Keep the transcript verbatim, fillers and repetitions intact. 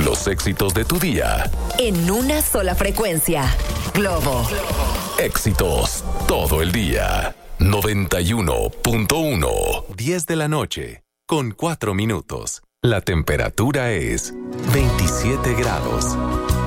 Los éxitos de tu día. En una sola frecuencia. Globo. Éxitos todo el día. noventa y uno punto uno. diez de la noche, con cuatro minutos. La temperatura es veintisiete grados.